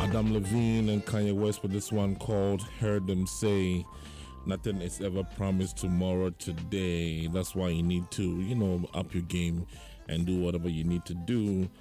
Adam Levine and Kanye West with this one called Heard Them Say. Nothing is ever promised tomorrow today. That's why you need to, up your game and do whatever you need to do